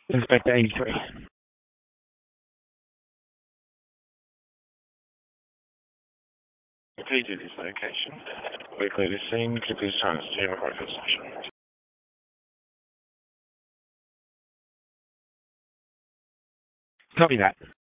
Inspector 83. Completed this location. We clear this scene. Could you please silence the recording session? Copy that.